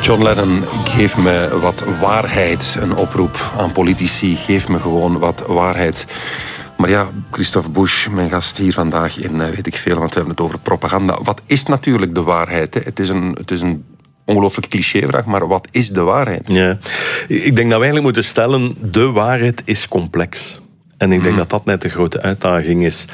John Lennon, geef me wat waarheid. Een oproep aan politici, geef me gewoon wat waarheid. Maar ja, Christophe Busch, mijn gast hier vandaag in Weet ik Veel, want we hebben het over propaganda. Wat is natuurlijk de waarheid? Hè? Het is een ongelooflijk clichévraag, maar wat is de waarheid? Ja. Ik denk dat we eigenlijk moeten stellen, de waarheid is complex. En ik denk dat dat net de grote uitdaging is.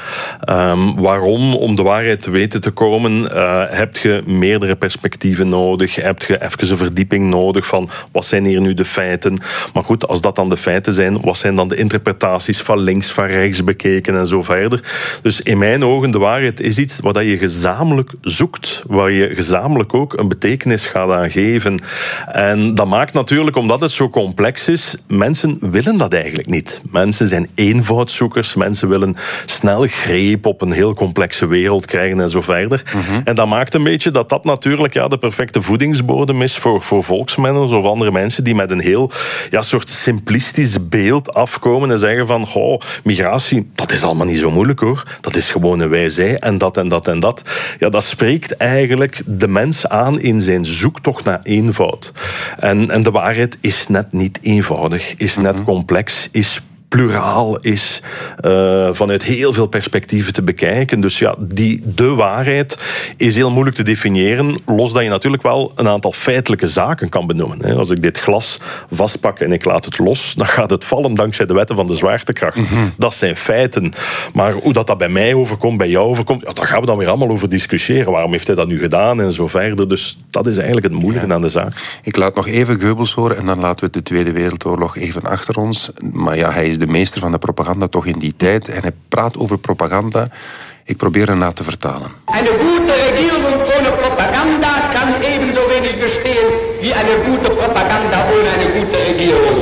Waarom? Om de waarheid te weten te komen, heb je meerdere perspectieven nodig. Heb je even een verdieping nodig van wat zijn hier nu de feiten. Maar goed, als dat dan de feiten zijn, wat zijn dan de interpretaties van links, van rechts bekeken en zo verder. Dus in mijn ogen, de waarheid is iets wat je gezamenlijk zoekt. Waar je gezamenlijk ook een betekenis gaat aan geven. En dat maakt natuurlijk, omdat het zo complex is, mensen willen dat eigenlijk niet. Mensen zijn eenvoudzoekers. Mensen willen snel greep op een heel complexe wereld krijgen en zo verder. En dat maakt een beetje dat natuurlijk de perfecte voedingsbodem is voor volksmenners of andere mensen die met een heel soort simplistisch beeld afkomen en zeggen van, migratie, dat is allemaal niet zo moeilijk hoor. Dat is gewoon een wij-zij en dat en dat en dat. Ja, dat spreekt eigenlijk de mens aan in zijn zoektocht naar eenvoud. En de waarheid is net niet eenvoudig, is net complex, is pluraal, is vanuit heel veel perspectieven te bekijken. Dus ja, de waarheid is heel moeilijk te definiëren, los dat je natuurlijk wel een aantal feitelijke zaken kan benoemen. Als ik dit glas vastpak en ik laat het los, dan gaat het vallen dankzij de wetten van de zwaartekracht. Dat zijn feiten. Maar hoe dat bij mij overkomt, bij jou overkomt, daar gaan we dan weer allemaal over discussiëren. Waarom heeft hij dat nu gedaan en zo verder. Dus dat is eigenlijk het moeilijke aan de zaak. Ik laat nog even Goebbels horen en dan laten we de Tweede Wereldoorlog even achter ons. Maar ja, hij is de meester van de propaganda toch in die tijd. En hij praat over propaganda. Ik probeer hem na te vertalen. Een goede regering ohne propaganda kan ebenso wenig bestehen wie eine gute propaganda ohne eine gute Regierung.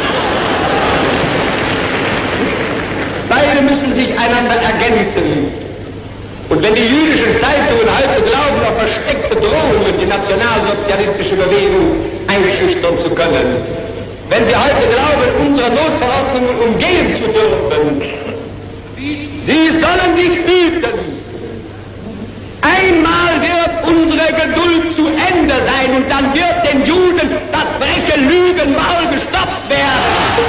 Beide müssen sich einander ergänzen. Und wenn die jüdischen Zeitungen heute glauben, auf versteckte Drohungen die nationalsozialistische Bewegung einschüchtern zu können, wenn sie heute glauben, unsere Notverordnungen umgehen zu dürfen, sie sollen sich hüten. Einmal wird unsere Geduld zu Ende sein und dann wird den Juden das freche Lügen mal gestoppt werden.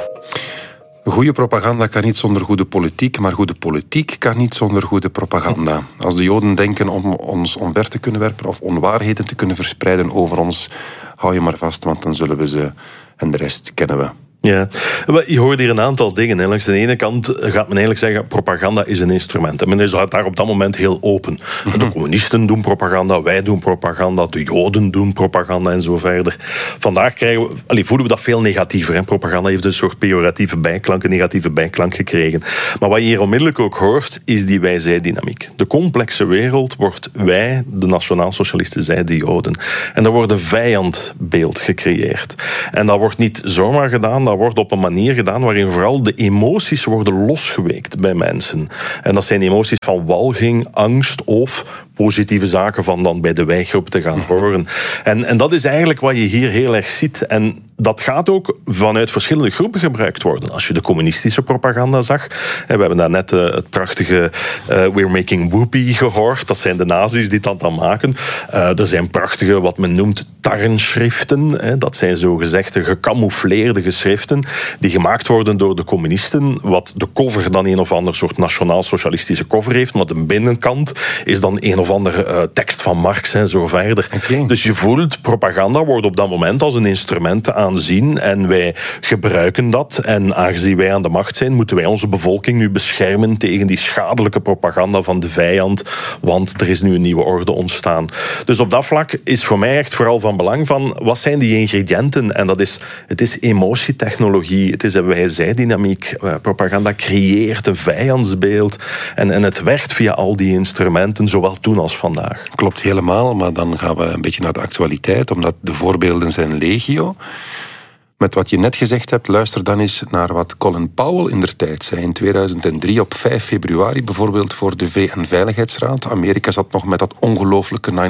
Goede propaganda kan niet zonder goede politiek, maar goede politiek kan niet zonder goede propaganda. Als de Joden denken om ons omver te kunnen werpen of onwaarheden te kunnen verspreiden over ons, hou je maar vast, want dan zullen we ze en de rest kennen we. Ja, je hoort hier een aantal dingen. Langs de ene kant gaat men eigenlijk zeggen, propaganda is een instrument. En men is daar op dat moment heel open. De communisten doen propaganda, wij doen propaganda, de Joden doen propaganda en zo verder. Vandaag voelen we dat veel negatiever. Propaganda heeft een soort pejoratieve bijklank, een negatieve bijklank gekregen. Maar wat je hier onmiddellijk ook hoort, is die wij-zij-dynamiek. De complexe wereld wordt wij, de nationaal-socialisten, zij, de Joden. En er wordt een vijandbeeld gecreëerd. En dat wordt niet zomaar gedaan, dat wordt op een manier gedaan waarin vooral de emoties worden losgeweekt bij mensen. En dat zijn emoties van walging, angst of positieve zaken van dan bij de wij-groep te gaan horen. En dat is eigenlijk wat je hier heel erg ziet. En dat gaat ook vanuit verschillende groepen gebruikt worden. Als je de communistische propaganda zag, we hebben daar net het prachtige We're Making Whoopie gehoord. Dat zijn de nazi's die dat dan maken. Er zijn prachtige, wat men noemt, tarnschriften. Dat zijn zogezegde gecamoufleerde geschriften die gemaakt worden door de communisten, wat de cover dan een of ander soort nationaal-socialistische cover heeft, maar de binnenkant is dan een of andere tekst van Marx en zo verder. Okay. Dus je voelt, propaganda wordt op dat moment als een instrument aanzien en wij gebruiken dat. En aangezien wij aan de macht zijn, moeten wij onze bevolking nu beschermen tegen die schadelijke propaganda van de vijand, want er is nu een nieuwe orde ontstaan. Dus op dat vlak is voor mij echt vooral van belang van, wat zijn die ingrediënten? En het is emotietechnologie, het is een wij-zij-dynamiek. Propaganda creëert een vijandsbeeld en het werkt via al die instrumenten, zowel toen als vandaag. Klopt helemaal, maar dan gaan we een beetje naar de actualiteit, omdat de voorbeelden zijn legio. Met wat je net gezegd hebt, luister dan eens naar wat Colin Powell indertijd zei in 2003 op 5 februari bijvoorbeeld voor de VN-veiligheidsraad. Amerika zat nog met dat ongelooflijke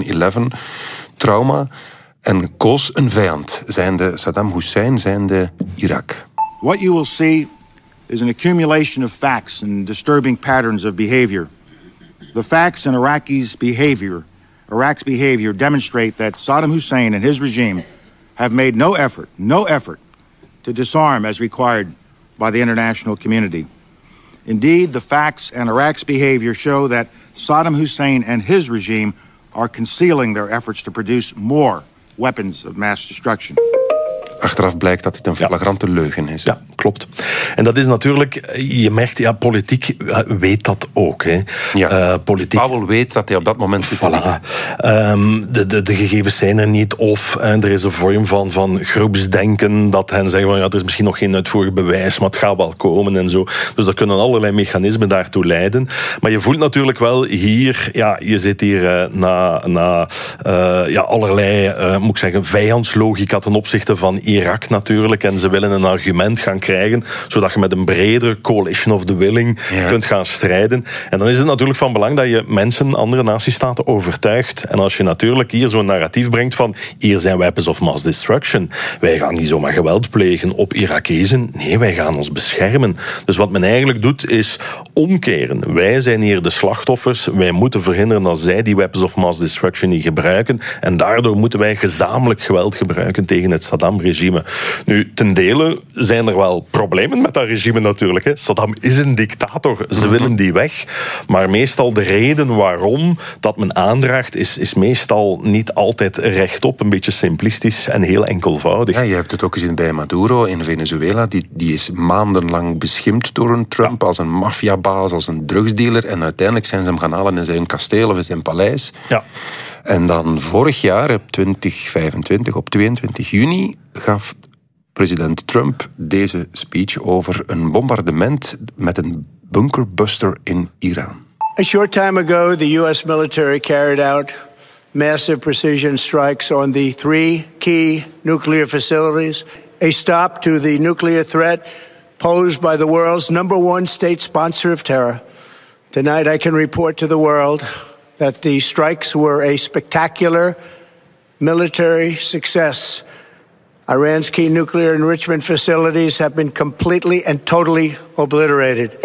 9/11-trauma en koos een vijand, zijnde Saddam Hussein, zijnde Irak. What you will see is an accumulation of facts and disturbing patterns of behavior. The facts in Iraqi's behavior Iraq's behavior demonstrate that Saddam Hussein and his regime have made no effort to disarm as required by the international community. Indeed, the facts and Iraq's behavior show that Saddam Hussein and his regime are concealing their efforts to produce more weapons of mass destruction. Achteraf blijkt dat het een flagrante leugen is. Ja, klopt. En dat is natuurlijk, je merkt, politiek weet dat ook. Hè. Ja. Politiek... Powell weet dat hij op dat moment zit. Voilà. De gegevens zijn er niet, of er is een vorm van groepsdenken dat hen zeggen van er is misschien nog geen uitvoerig bewijs, maar het gaat wel komen en zo. Dus er kunnen allerlei mechanismen daartoe leiden. Maar je voelt natuurlijk wel hier, je zit hier na allerlei, moet ik zeggen, vijandslogica ten opzichte van Irak natuurlijk. En ze willen een argument gaan krijgen, zodat je met een bredere coalition of the willing kunt gaan strijden. En dan is het natuurlijk van belang dat je mensen, andere natiestaten overtuigt. En als je natuurlijk hier zo'n narratief brengt van hier zijn weapons of mass destruction. Wij gaan niet zomaar geweld plegen op Irakezen. Nee, wij gaan ons beschermen. Dus wat men eigenlijk doet is omkeren. Wij zijn hier de slachtoffers. Wij moeten verhinderen dat zij die weapons of mass destruction niet gebruiken. En daardoor moeten wij gezamenlijk geweld gebruiken tegen het Saddam-regime. Nu, ten dele zijn er wel problemen met dat regime natuurlijk. Hè. Saddam is een dictator. Ze willen die weg. Maar meestal de reden waarom dat men aandraagt is meestal niet altijd rechtop. Een beetje simplistisch en heel enkelvoudig. Ja, je hebt het ook gezien bij Maduro in Venezuela. Die is maandenlang beschimpt door een Trump als een maffiabaas, als een drugsdealer. En uiteindelijk zijn ze hem gaan halen in zijn kasteel of in zijn paleis. Ja. En dan vorig jaar, op 2025, op 22 juni, gaf president Trump deze speech over een bombardement met een bunkerbuster in Iran. A short time ago, the U.S. military carried out massive precision strikes on the 3 key nuclear facilities, a stop to the nuclear threat posed by the world's #1 state sponsor of terror. Tonight I can report to the world that the strikes were a spectacular military success. Iran's key nuclear enrichment facilities have been completely and totally obliterated.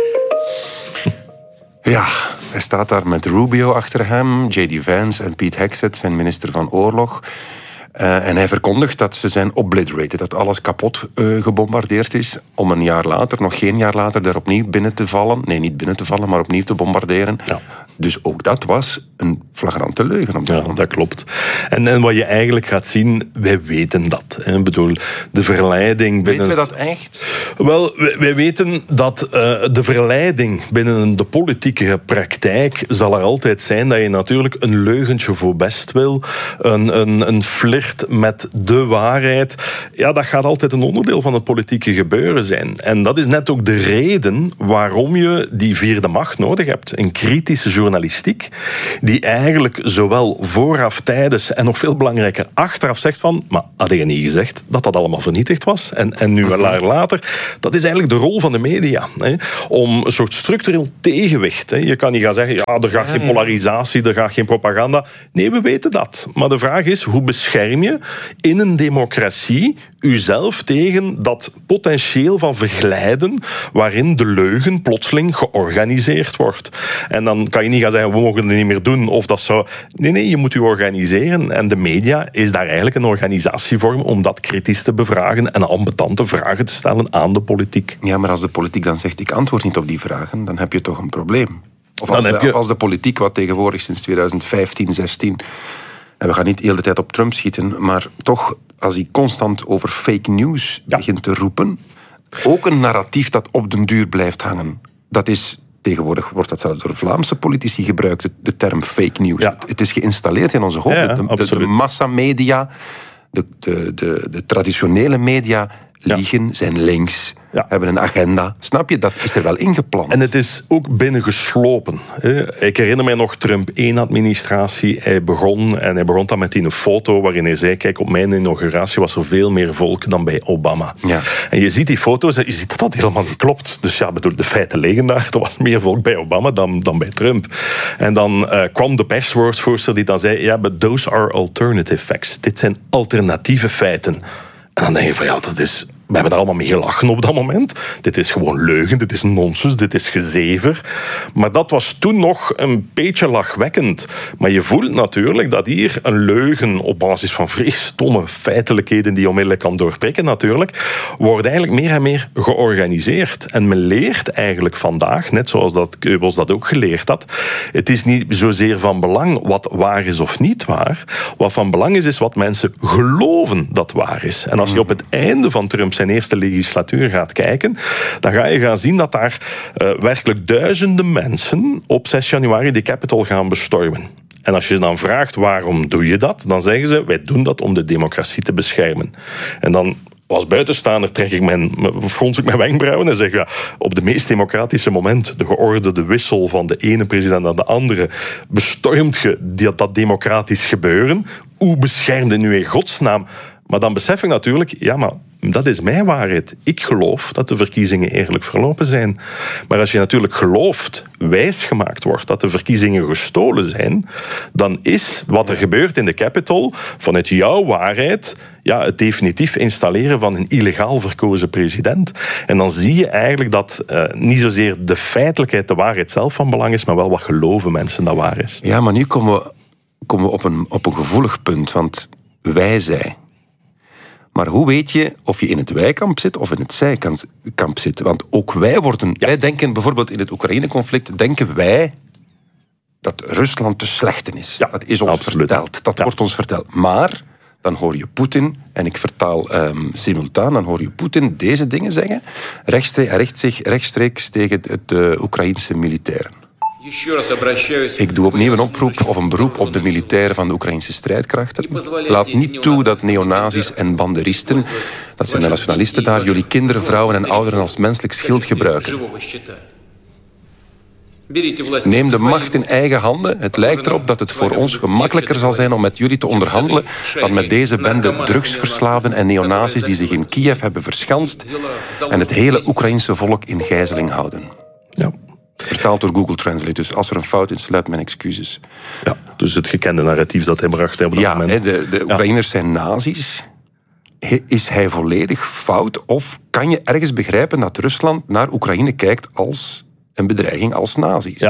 Ja, hij staat daar met Rubio achter hem, J.D. Vance en Pete Hegseth, zijn minister van Oorlog. En hij verkondigt dat ze zijn obliterated, dat alles kapot gebombardeerd is, om een jaar later, nog geen jaar later, daar opnieuw binnen te vallen. Nee, niet binnen te vallen, maar opnieuw te bombarderen. Ja. Dus ook dat was een flagrante leugen op dat moment. Dat klopt. En wat je eigenlijk gaat zien, wij weten dat. Ik bedoel, de verleiding binnen... Weten we dat echt? Wel, wij weten dat de verleiding binnen de politieke praktijk zal er altijd zijn dat je natuurlijk een leugentje voor best wil, een flirt met de waarheid. Ja, dat gaat altijd een onderdeel van het politieke gebeuren zijn. En dat is net ook de reden waarom je die vierde macht nodig hebt. Een kritische journalistiek die eigenlijk zowel vooraf, tijdens en nog veel belangrijker achteraf zegt van, maar had je niet gezegd dat dat allemaal vernietigd was? En nu een jaar later, dat is eigenlijk de rol van de media. Hè, om een soort structureel tegenwicht. Hè. Je kan niet gaan zeggen, ja, er gaat geen polarisatie, er gaat geen propaganda. Nee, we weten dat. Maar de vraag is, hoe bescherm je in een democratie uzelf tegen dat potentieel van verglijden waarin de leugen plotseling georganiseerd wordt. En dan kan je niet gaan zeggen, we mogen het niet meer doen, of dat zou... Nee, je moet je organiseren. En de media is daar eigenlijk een organisatievorm om dat kritisch te bevragen en ambetante vragen te stellen aan de politiek. Ja, maar als de politiek dan zegt, ik antwoord niet op die vragen, dan heb je toch een probleem. Of als de politiek, wat tegenwoordig sinds 2015, 16... En we gaan niet de hele tijd op Trump schieten, maar toch, als hij constant over fake news begint te roepen, ook een narratief dat op den duur blijft hangen. Dat is, tegenwoordig wordt dat zelfs door Vlaamse politici gebruikt, de term fake news. Ja. Het is geïnstalleerd in onze hoofden. De massamedia, de traditionele media liegen, zijn links. Ja. Hebben een agenda. Snap je? Dat is er wel ingepland. En het is ook binnengeslopen. Ik herinner mij nog Trump 1-administratie. Hij begon dan met een foto waarin hij zei, kijk, op mijn inauguratie was er veel meer volk dan bij Obama. Ja. En je ziet die foto's en je ziet dat dat helemaal niet klopt. Dus ja, bedoel, de feiten liggen daar. Er was meer volk bij Obama dan bij Trump. En dan kwam de perswoordvoerster die dan zei, ja, but those are alternative facts. Dit zijn alternatieve feiten. En dan denk je van, ja, dat is We hebben daar allemaal mee gelachen op dat moment. Dit is gewoon leugen, dit is nonsens, dit is gezever. Maar dat was toen nog een beetje lachwekkend. Maar je voelt natuurlijk dat hier een leugen op basis van vrij stomme feitelijkheden die je onmiddellijk kan doorprikken natuurlijk, wordt eigenlijk meer en meer georganiseerd. En men leert eigenlijk vandaag, net zoals dat Goebbels dat ook geleerd had, het is niet zozeer van belang wat waar is of niet waar. Wat van belang is wat mensen geloven dat waar is. En als je op het einde van Trump zijn eerste legislatuur gaat kijken, dan ga je gaan zien dat daar werkelijk duizenden mensen op 6 januari de Capitol gaan bestormen. En als je dan vraagt waarom doe je dat, dan zeggen ze wij doen dat om de democratie te beschermen. En dan als buitenstaander frons ik mijn wenkbrauwen en zeg ja, op de meest democratische moment, de geordende wissel van de ene president naar de andere, bestormt je dat democratisch gebeuren. Hoe beschermde nu in godsnaam? Maar dan besef ik natuurlijk, ja, maar dat is mijn waarheid. Ik geloof dat de verkiezingen eerlijk verlopen zijn. Maar als je natuurlijk gelooft, wijsgemaakt wordt dat de verkiezingen gestolen zijn, dan is wat er gebeurt in de Capitol vanuit jouw waarheid het definitief installeren van een illegaal verkozen president. En dan zie je eigenlijk dat niet zozeer de feitelijkheid, de waarheid zelf van belang is, maar wel wat geloven mensen dat waar is. Ja, maar nu komen we op een gevoelig punt, want zij. Maar hoe weet je of je in het wij-kamp zit of in het zij-kamp zit? Want ook wij denken bijvoorbeeld in het Oekraïne-conflict, denken wij dat Rusland te slechte is. Ja, dat is ons verteld. Dat wordt ons verteld. Maar dan hoor je Poetin, en ik vertaal simultaan, dan hoor je Poetin deze dingen zeggen. Hij richt zich rechtstreeks tegen de Oekraïnse militairen. Ik doe opnieuw een oproep of een beroep op de militairen van de Oekraïnse strijdkrachten. Laat niet toe dat neonazis en banderisten, dat zijn de nationalisten daar, jullie kinderen, vrouwen en ouderen als menselijk schild gebruiken. Neem de macht in eigen handen. Het lijkt erop dat het voor ons gemakkelijker zal zijn om met jullie te onderhandelen dan met deze bende drugsverslaafden en neonazis die zich in Kiev hebben verschanst en het hele Oekraïnse volk in gijzeling houden. Ja. Vertaald door Google Translate, dus als er een fout is, sluit mijn excuses. Ja, dus het gekende narratief dat hij bracht op dat moment. De Oekraïners zijn nazi's. Is hij volledig fout? Of kan je ergens begrijpen dat Rusland naar Oekraïne kijkt als een bedreiging, als nazi's?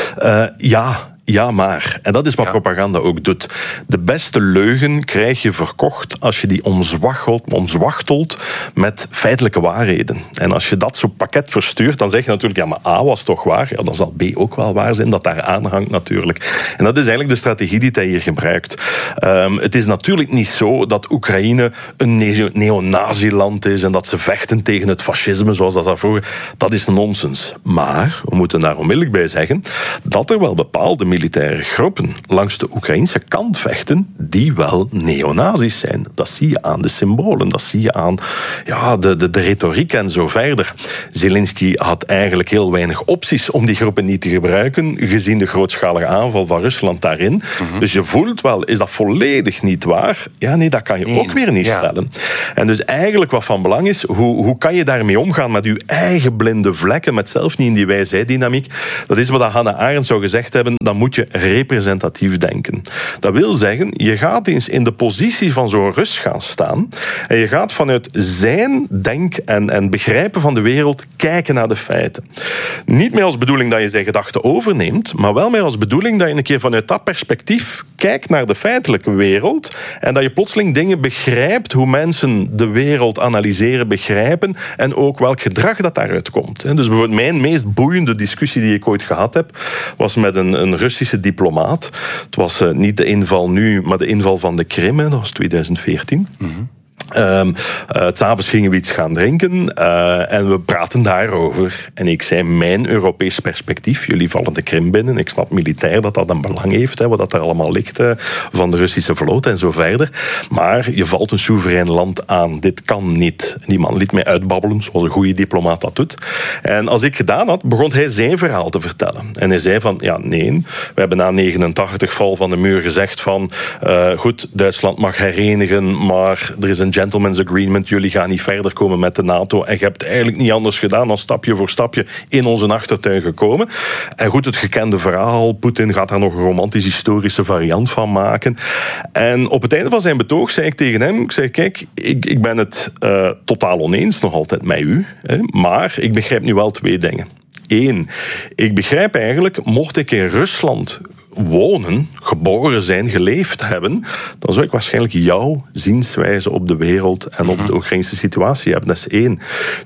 Ja, maar. En dat is wat propaganda ook doet. De beste leugen krijg je verkocht als je die omzwachtelt met feitelijke waarheden. En als je dat zo'n pakket verstuurt, dan zeg je natuurlijk, ja, maar A was toch waar? Ja, dan zal B ook wel waar zijn, dat daar aanhangt natuurlijk. En dat is eigenlijk de strategie die hij hier gebruikt. Het is natuurlijk niet zo dat Oekraïne een neonazi-land is en dat ze vechten tegen het fascisme, zoals dat vroeger. Dat is nonsens. Maar, we moeten daar onmiddellijk bij zeggen, dat er wel bepaalde militaire groepen langs de Oekraïnse kant vechten die wel neonazis zijn. Dat zie je aan de symbolen, dat zie je aan de retoriek en zo verder. Zelensky had eigenlijk heel weinig opties om die groepen niet te gebruiken, gezien de grootschalige aanval van Rusland daarin. Mm-hmm. Dus je voelt wel, is dat volledig niet waar? Ja, nee, dat kan je ook weer niet stellen. En dus eigenlijk wat van belang is, hoe kan je daarmee omgaan met je eigen blinde vlekken, met zelf niet in die wij-zij-dynamiek? Dat is wat Hannah Arendt zou gezegd hebben, dan moet je representatief denken. Dat wil zeggen, je gaat eens in de positie van zo'n Rus gaan staan en je gaat vanuit zijn denk en begrijpen van de wereld kijken naar de feiten. Niet meer als bedoeling dat je zijn gedachten overneemt, maar wel meer als bedoeling dat je een keer vanuit dat perspectief kijkt naar de feitelijke wereld en dat je plotseling dingen begrijpt, hoe mensen de wereld analyseren, begrijpen en ook welk gedrag dat daaruit komt. Dus bijvoorbeeld mijn meest boeiende discussie die ik ooit gehad heb, was met een Russische diplomaat. Het was niet de inval nu, maar de inval van de Krim, dat was 2014. Mm-hmm. 'S Avonds gingen we iets gaan drinken en we praten daarover. En ik zei, mijn Europees perspectief, jullie vallen de Krim binnen. Ik snap militair dat dat een belang heeft, wat dat er allemaal ligt van de Russische vloot en zo verder. Maar je valt een soeverein land aan. Dit kan niet. Die man liet mij uitbabbelen, zoals een goede diplomaat dat doet. En als ik gedaan had, begon hij zijn verhaal te vertellen. En hij zei van, we hebben na 89 val van de muur gezegd van, goed, Duitsland mag herenigen, maar er is een gentleman's agreement, jullie gaan niet verder komen met de NATO en je hebt eigenlijk niet anders gedaan dan stapje voor stapje in onze achtertuin gekomen. En goed, het gekende verhaal, Poetin gaat daar nog een romantisch-historische variant van maken. En op het einde van zijn betoog zei ik tegen hem, ik zei, kijk, ik ben het totaal oneens nog altijd met u, maar ik begrijp nu wel 2 dingen. 1, ik begrijp eigenlijk, mocht ik in Rusland wonen, geboren zijn, geleefd hebben, dan zou ik waarschijnlijk jouw zienswijze op de wereld en op de Oekraïnse situatie hebben. Dat is 1.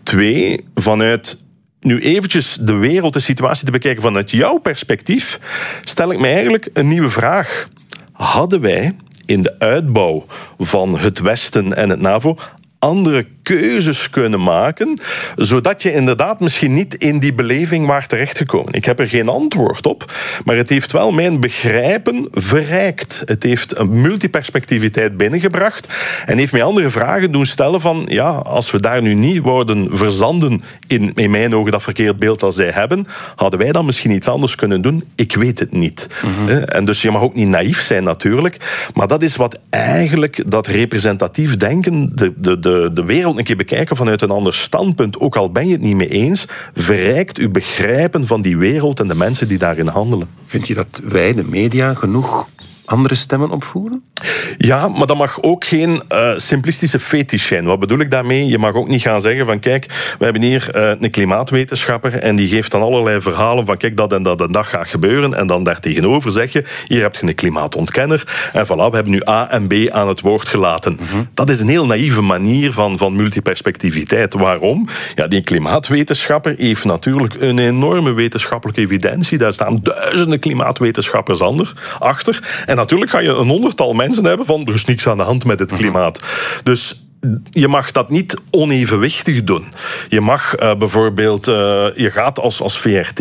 2, vanuit nu eventjes de wereld, de situatie te bekijken vanuit jouw perspectief, stel ik mij eigenlijk een nieuwe vraag. Hadden wij in de uitbouw van het Westen en het NAVO andere keuzes kunnen maken, zodat je inderdaad misschien niet in die beleving waart terechtgekomen? Ik heb er geen antwoord op, maar het heeft wel mijn begrijpen verrijkt. Het heeft een multiperspectiviteit binnengebracht en heeft mij andere vragen doen stellen van, ja, als we daar nu niet wouden verzanden in mijn ogen dat verkeerd beeld dat zij hebben, hadden wij dan misschien iets anders kunnen doen? Ik weet het niet. En dus je mag ook niet naïef zijn natuurlijk, maar dat is wat eigenlijk dat representatief denken, de wereld een keer bekijken vanuit een ander standpunt, ook al ben je het niet mee eens, verrijkt uw begrijpen van die wereld en de mensen die daarin handelen. Vind je dat wij, de media, genoeg andere stemmen opvoeren? Ja, maar dat mag ook geen simplistische fetish zijn. Wat bedoel ik daarmee? Je mag ook niet gaan zeggen van, kijk, we hebben hier een klimaatwetenschapper en die geeft dan allerlei verhalen van, kijk, dat en dat en dat gaat gebeuren, en dan daartegenover zeg je, hier heb je een klimaatontkenner en voilà, we hebben nu A en B aan het woord gelaten. Dat is een heel naïeve manier van multiperspectiviteit. Waarom? Ja, die klimaatwetenschapper heeft natuurlijk een enorme wetenschappelijke evidentie. Daar staan duizenden klimaatwetenschappers achter. En natuurlijk ga je een 100-tal mensen hebben van, er is niks aan de hand met het klimaat. Dus je mag dat niet onevenwichtig doen. Je mag bijvoorbeeld, je gaat als VRT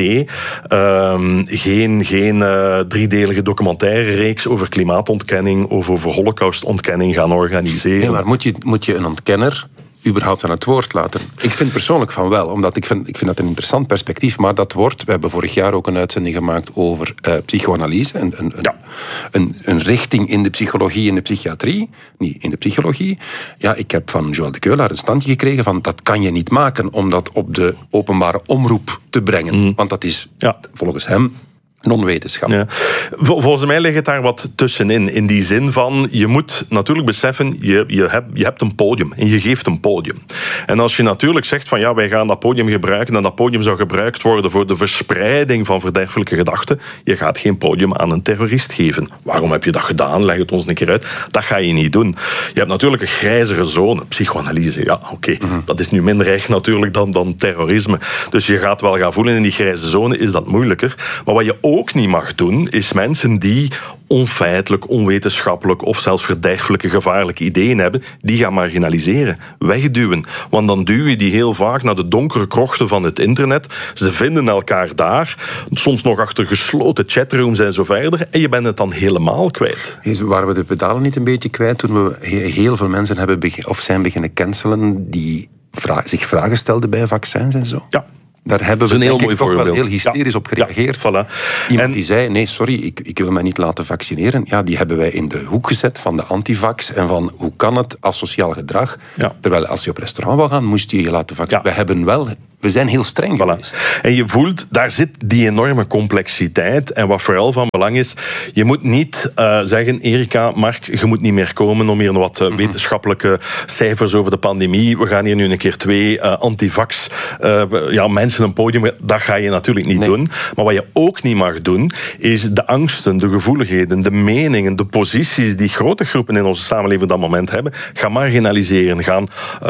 geen 3-delige documentaire reeks over klimaatontkenning of over holocaustontkenning gaan organiseren. Nee, maar moet je een ontkenner überhaupt aan het woord laten? Ik vind persoonlijk van wel, omdat ik vind dat een interessant perspectief, maar dat wordt, we hebben vorig jaar ook een uitzending gemaakt over psychoanalyse, een richting in de psychologie en de psychiatrie, niet in de psychologie. Ja, ik heb van Joël de Keulaar een standje gekregen van, dat kan je niet maken om dat op de openbare omroep te brengen, want dat is volgens hem non-wetenschap. Ja. Volgens mij ligt het daar wat tussenin. In die zin van, je moet natuurlijk beseffen, je hebt een podium en je geeft een podium. En als je natuurlijk zegt van, ja, wij gaan dat podium gebruiken en dat podium zou gebruikt worden voor de verspreiding van verderfelijke gedachten, je gaat geen podium aan een terrorist geven. Waarom heb je dat gedaan? Leg het ons een keer uit. Dat ga je niet doen. Je hebt natuurlijk een grijzere zone. Psychoanalyse, ja, oké. Dat is nu minder erg natuurlijk dan terrorisme. Dus je gaat wel gaan voelen in die grijze zone, is dat moeilijker. Maar wat je ook niet mag doen, is mensen die onfeitelijk, onwetenschappelijk of zelfs verderfelijke, gevaarlijke ideeën hebben, die gaan marginaliseren, wegduwen. Want dan duw je die heel vaak naar de donkere krochten van het internet. Ze vinden elkaar daar, soms nog achter gesloten chatrooms en zo verder, en je bent het dan helemaal kwijt. Waren we de pedalen niet een beetje kwijt toen we heel veel mensen zijn beginnen cancelen die zich vragen stelden bij vaccins en zo? Ja. Daar hebben we een heel mooi toch voorbeeld. wel heel hysterisch op gereageerd. Ja, voilà. Iemand die zei, nee, sorry, ik wil mij niet laten vaccineren. Ja, die hebben wij in de hoek gezet van de antivax en van hoe kan het asociaal gedrag. Ja. Terwijl als je op restaurant wil gaan, moest je je laten vaccineren. Ja. We zijn heel streng geweest. En je voelt, daar zit die enorme complexiteit. En wat vooral van belang is, je moet niet zeggen, Erika, Mark, je moet niet meer komen om hier nog wat wetenschappelijke cijfers over de pandemie. We gaan hier nu een keer 2 antivax mensen een podium. Dat ga je natuurlijk niet doen. Maar wat je ook niet mag doen, is de angsten, de gevoeligheden, de meningen, de posities die grote groepen in onze samenleving op dat moment hebben, gaan marginaliseren. Gaan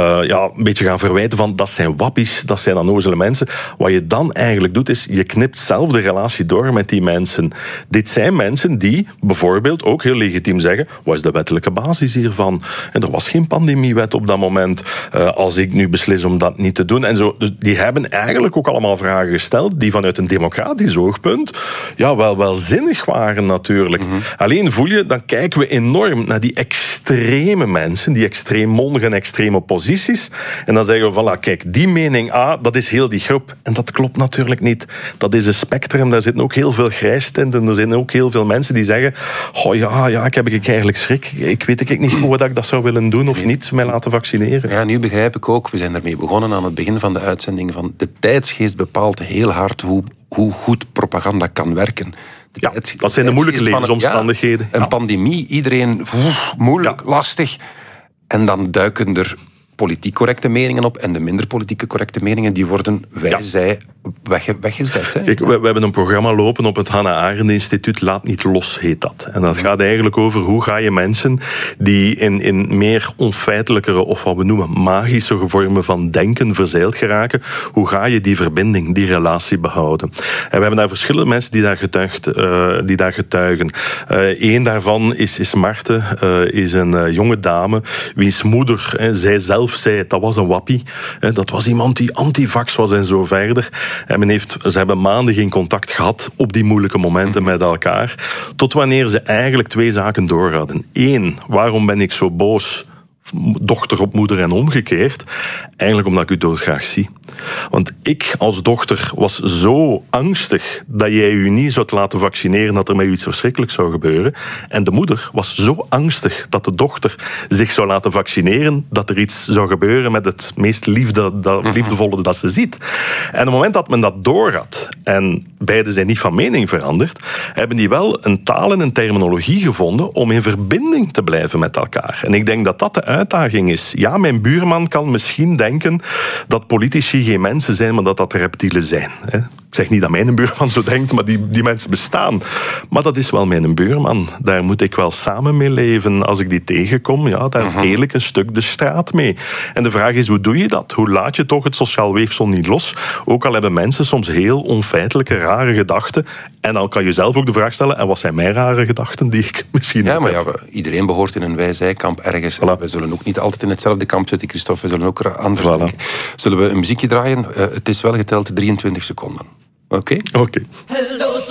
een beetje gaan verwijten van, dat zijn wappies, dat zijn onnozele mensen. Wat je dan eigenlijk doet, is je knipt zelf de relatie door met die mensen. Dit zijn mensen die bijvoorbeeld ook heel legitiem zeggen, wat is de wettelijke basis hiervan? En er was geen pandemiewet op dat moment. Als ik nu beslis om dat niet te doen. En zo, dus die hebben eigenlijk ook allemaal vragen gesteld die vanuit een democratisch oogpunt wel zinnig waren natuurlijk. Alleen voel je, dan kijken we enorm naar die extreme mensen, die extreem mondige en extreme posities. En dan zeggen we, voilà, kijk, die mening A, dat is heel die groep. En dat klopt natuurlijk niet. Dat is een spectrum, daar zitten ook heel veel grijstinten. Er zijn ook heel veel mensen die zeggen, ik heb eigenlijk schrik. Ik weet niet hoe ik dat zou willen doen of niet, mij laten vaccineren. Ja, nu begrijp ik ook, we zijn ermee begonnen aan het begin van de uitzending, van de tijdsgeest bepaalt heel hard hoe goed propaganda kan werken. Dat zijn de moeilijke levensomstandigheden. Een pandemie, iedereen moeilijk, lastig. En dan duiken er politiek correcte meningen op en de minder politieke correcte meningen, die worden weggezet. Hè? Kijk, we hebben een programma lopen op het Hannah Arendt Instituut, Laat niet los heet dat. En dat gaat eigenlijk over hoe ga je mensen die in meer onfeitelijkere of wat we noemen magische vormen van denken verzeild geraken, hoe ga je die verbinding, die relatie behouden. En we hebben daar verschillende mensen die daar getuigen. Eén daarvan is Marten, is een jonge dame, wiens moeder, zij zelf zei, dat was een wappie. Dat was iemand die antivax was en zo verder. En ze hebben maanden geen contact gehad op die moeilijke momenten met elkaar. Tot wanneer ze eigenlijk 2 zaken door hadden. 1, waarom ben ik zo boos? Dochter op moeder en omgekeerd. Eigenlijk omdat ik u doodgraag zie. Want ik als dochter was zo angstig dat jij u niet zou laten vaccineren, dat er met u iets verschrikkelijks zou gebeuren. En de moeder was zo angstig dat de dochter zich zou laten vaccineren, dat er iets zou gebeuren met het meest liefdevolle dat ze ziet. En op het moment dat men dat doorhad, en beiden zijn niet van mening veranderd, hebben die wel een taal en een terminologie gevonden om in verbinding te blijven met elkaar. En ik denk dat dat de uitdaging is. Ja, mijn buurman kan misschien denken dat politici geen mensen zijn, maar dat reptielen zijn. Ik zeg niet dat mijn buurman zo denkt, maar die mensen bestaan. Maar dat is wel mijn buurman. Daar moet ik wel samen mee leven. Als ik die tegenkom, daar deel ik een stuk de straat mee. En de vraag is, hoe doe je dat? Hoe laat je toch het sociaal weefsel niet los? Ook al hebben mensen soms heel onfeitelijke, rare gedachten. En dan kan je zelf ook de vraag stellen, en wat zijn mijn rare gedachten die ik misschien heb? Iedereen behoort in een wij-zij-kamp ergens. Voilà. We zullen ook niet altijd in hetzelfde kamp zitten, Christophe. We zullen ook anders denken. Zullen we een muziekje draaien? Het is wel geteld 23 seconden. Oké? Oké.